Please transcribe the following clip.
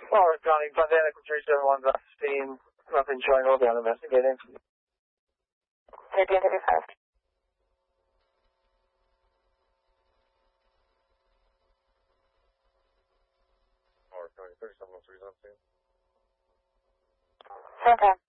Howard County, Fontana, 371-15, nothing showing, we'll be on investigating. 1335. Howard County, 3703 on scene. Same time.